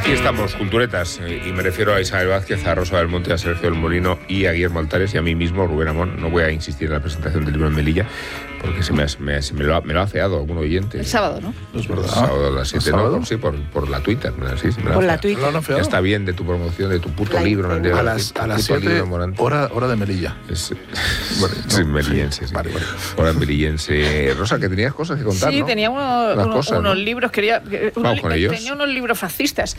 Aquí estamos, culturetas, y me refiero a Isabel Vázquez, a Rosa del Monte, a Sergio del Molino y a Guillermo Altares y a mí mismo, Rubén Amón. No voy a insistir en la presentación del libro en Melilla, porque me lo ha afeado algún oyente. El sábado, ¿no? No es verdad. El sábado a las 7, ¿no? Sí, por la Twitter. Sí, por la Twitter. Ya está bien de tu promoción, de tu puto libro. A las 7, hora de Melilla. Melillense, sí. Vale. Hora melillense. Rosa, que tenías cosas que contar, sí, ¿no? tenía unos libros, Vamos con ellos. Tenía unos libros fascistas.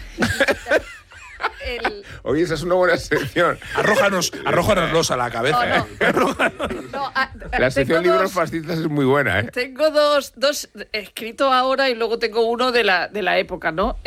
Oye, esa es una buena sección. Arrójanos a la cabeza. La sección libros fascistas es muy buena, ¿eh? Tengo dos escritos ahora y luego tengo uno de la época, ¿no?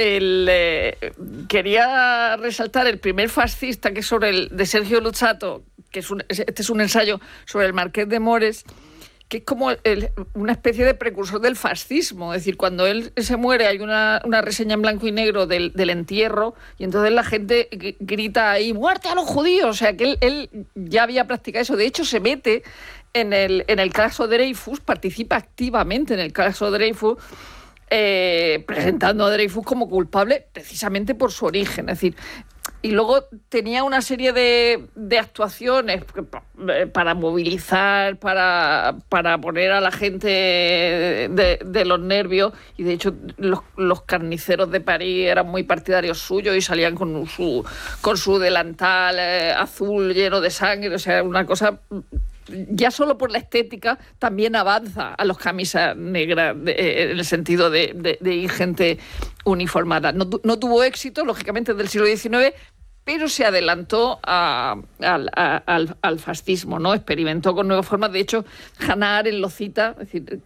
Quería resaltar el primer fascista, que es de Sergio Luzzatto, que este es un ensayo sobre el Marqués de Mores, que es como una especie de precursor del fascismo. Es decir, cuando él se muere hay una reseña en blanco y negro del entierro, y entonces la gente grita ahí, ¡muerte a los judíos! O sea, que él ya había practicado eso. De hecho, se mete en el caso Dreyfus, participa activamente en el caso Dreyfus, presentando a Dreyfus como culpable precisamente por su origen. Es decir, y luego tenía una serie de actuaciones para movilizar, para poner a la gente de los nervios, y de hecho los carniceros de París eran muy partidarios suyos y salían con su delantal azul lleno de sangre. O sea, una cosa... Ya solo por la estética también avanza a los camisas negras en el sentido de ir gente uniformada. No tuvo éxito, lógicamente, del siglo XIX, pero se adelantó al fascismo, ¿no? Experimentó con nuevas formas. De hecho, Hannah Arendt lo cita, es decir,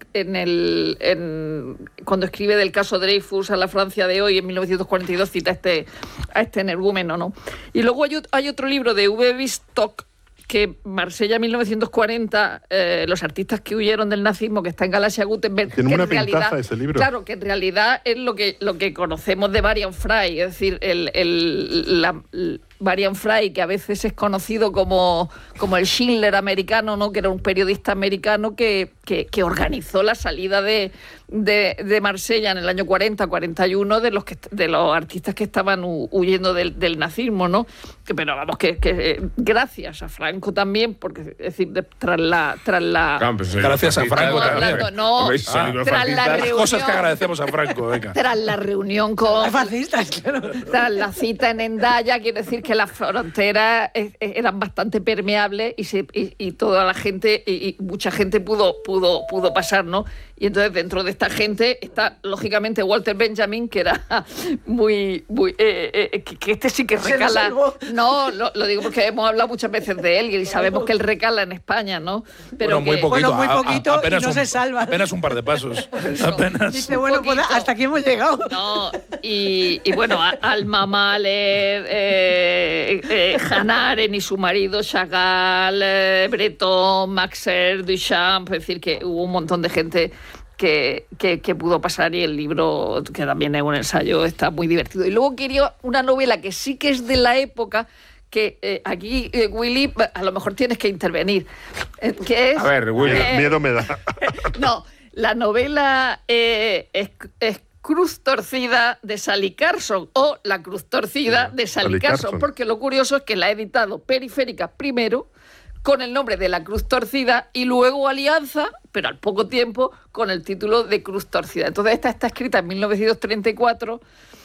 cuando escribe del caso Dreyfus a la Francia de hoy, en 1942, cita a este energúmeno, ¿no? Y luego hay otro libro de V. Stock, que Marsella 1940, los artistas que huyeron del nazismo, que está en Galaxia Gutenberg, tiene que una en realidad, pintaza ese libro. Claro, que en realidad es lo que conocemos de Varian Fry, es decir, Varian Fry, que a veces es conocido como el Schindler americano, ¿no? Que era un periodista americano que organizó la salida de Marsella en el año 40-41 de los artistas que estaban huyendo del nazismo, ¿no? Pero vamos, que gracias a Franco también, porque es decir, tras la gracias a Franco también. Tras la reunión, cosas que agradecemos a Franco, venga. Tras la reunión con fascistas, claro. Tras la cita en Hendaya, quiere decir que las fronteras eran bastante permeables y toda la gente y mucha gente pudo pasar, ¿no? Y entonces dentro de esta gente está lógicamente Walter Benjamin, que era muy que este sí que recala. No, lo digo porque hemos hablado muchas veces de él y sabemos que él recala en España, ¿no? Pero muy poquito y no se salva. Apenas un par de pasos. Apenas. Dice, bueno, pues hasta aquí hemos llegado. No, y bueno, Alma Mahler, Hannah Arendt y su marido Chagall, Breton, Maxer, Duchamp, es decir, que hubo un montón de gente que pudo pasar, y el libro, que también es un ensayo, está muy divertido. Y luego quería una novela que sí que es de la época, que aquí, Willy, a lo mejor tienes que intervenir. Que es, a ver, Willy, miedo me da. No, la novela es Cruz Torcida de Sally Carson, o La Cruz Torcida de Sally Carson, porque lo curioso es que la ha editado Periférica primero, con el nombre de La Cruz Torcida, y luego Alianza, pero al poco tiempo, con el título de Cruz Torcida. Entonces esta está escrita en 1934,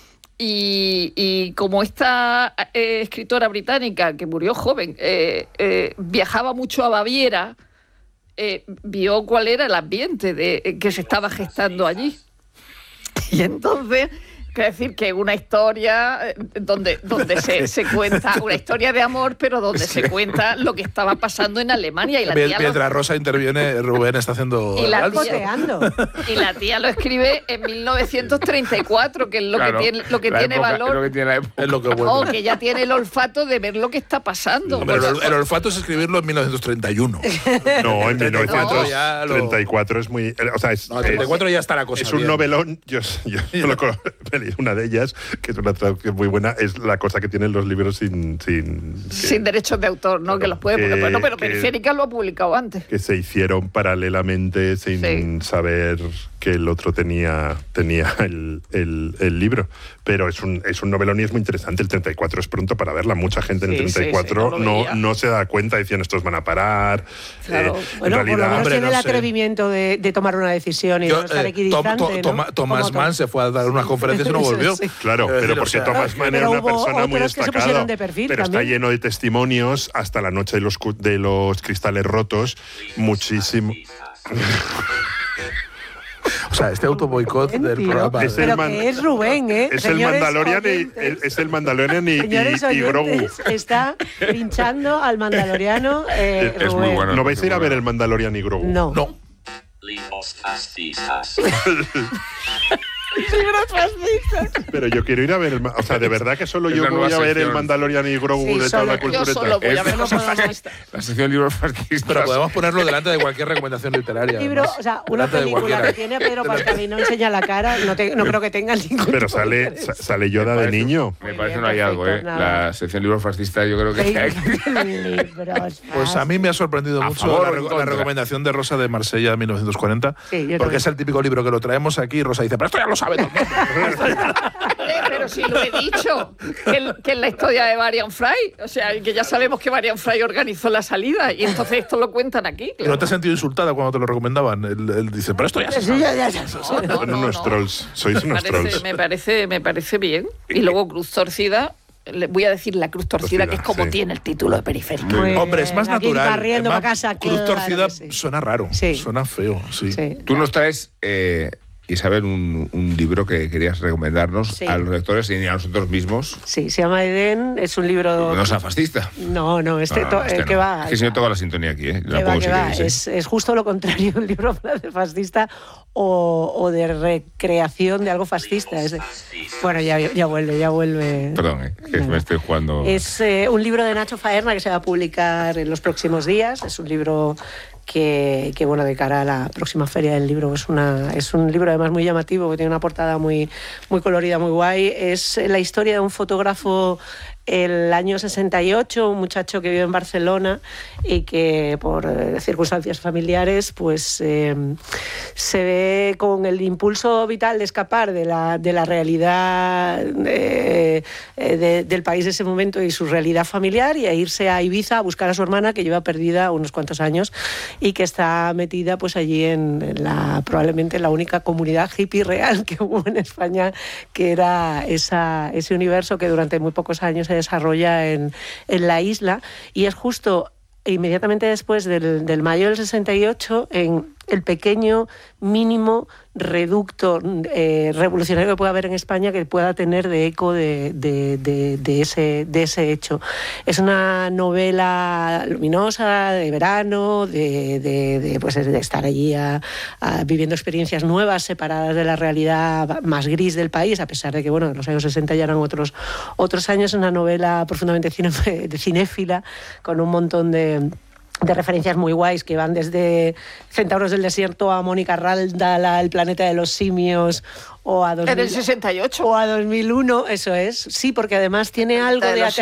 y como esta escritora británica, que murió joven, viajaba mucho a Baviera, vio cuál era el ambiente que se estaba gestando allí. Y entonces... Es decir, que una historia donde se cuenta, una historia de amor, pero donde se cuenta lo que estaba pasando en Alemania. Y la tía mientras Rosa interviene, Rubén está haciendo... Y la tía lo escribe en 1934, que es lo que tiene valor. Es lo que bueno. Que ya tiene el olfato de ver lo que está pasando. Pero el olfato es escribirlo en 1931. No, en 1934 es muy... O sea, 34 ya está la cosa es un bien. novelón. Yo lo una de ellas, que es una traducción muy buena, es la cosa que tienen los libros sin derechos de autor, ¿no? Que los puede, pero Periférica lo ha publicado antes. Que se hicieron paralelamente sin saber que el otro tenía el libro. Pero es un novelón y es muy interesante. El 34 es pronto para verla. Mucha gente en el 34 no se da cuenta, decían estos van a parar. Claro. Bueno, por lo menos tiene el atrevimiento de tomar una decisión y no estar equidistante, Thomas Mann se fue a dar unas conferencias y no volvió. Claro, pero porque Thomas Mann era una persona muy destacada. Pero está lleno de testimonios hasta la noche de los cristales rotos. Muchísimo. O sea, este autoboicot del programa. Es Rubén, ¿eh? Es el Mandalorian y Grogu. Está pinchando al Mandaloriano. Es muy bueno. ¿No vais a ir a ver el Mandalorian y Grogu? No. Libros fascistas. Libros fascistas. Pero yo quiero ir a ver, o sea, de verdad que solo yo voy a ver el Mandalorian y Grogu de toda la cultura. Yo solo voy a ver cosas fascistas. La sección libros fascistas. Pero podemos ponerlo delante de cualquier recomendación literaria. Libro, o sea, una película que tiene a Pedro Pascal y no enseña la cara, no creo que tenga ningún. Pero sale Yoda de niño. Me parece un hallazgo, ¿eh? La sección libros fascistas yo creo que... Pues a mí me ha sorprendido mucho la recomendación de Rosa de Marsella de 1940, porque es el típico libro que lo traemos aquí y Rosa dice, pero esto ya lo sabe todo el mundo. Pero si lo he dicho, que es la historia de Varian Fry, o sea, que ya sabemos que Varian Fry organizó la salida y entonces esto lo cuentan aquí. Claro. ¿Y no te has sentido insultada cuando te lo recomendaban? Él dice, pero esto ya se sabe. Son unos trolls, sois unos trolls. Me parece bien. Y luego Cruz Torcida. Le voy a decir La Cruz Torcida, que es como tiene el título de Periférica. Hombre, es más natural. Cruz Torcida suena raro, suena feo. Sí. Tú nos traes, Isabel, un libro que querías recomendarnos a los lectores y a nosotros mismos. Sí, se llama Edén, es un libro... No sea fascista. No, que va... Es que si no toca la sintonía aquí, ¿eh? Es justo lo contrario, un libro de fascista o de recreación de algo fascista. Bueno, ya vuelve. Perdón, que me estoy jugando... Es un libro de Nacho Faerna que se va a publicar en los próximos días. Es un libro que bueno, de cara a la próxima feria del libro es un libro además muy llamativo, que tiene una portada muy colorida, muy guay. Es la historia de un fotógrafo el año 68, un muchacho que vive en Barcelona y que por circunstancias familiares pues se ve con el impulso vital de escapar de la realidad del país de ese momento y su realidad familiar, y a irse a Ibiza a buscar a su hermana, que lleva perdida unos cuantos años y que está metida pues allí en probablemente la única comunidad hippie real que hubo en España, que era ese universo que durante muy pocos años se desarrolla en la isla, y es justo inmediatamente después del mayo del 68, en el pequeño, mínimo reducto revolucionario que pueda haber en España, que pueda tener de eco de ese hecho. Es una novela luminosa, de verano, de estar allí viviendo experiencias nuevas, separadas de la realidad más gris del país, a pesar de que bueno, los años 60 ya eran otros años. Es una novela profundamente cinéfila, con un montón de referencias muy guays que van desde Centauros del Desierto a Mónica Raldal, El planeta de los simios, o a 2000, en el 68 o a 2001, eso es. Sí, porque además tiene algo de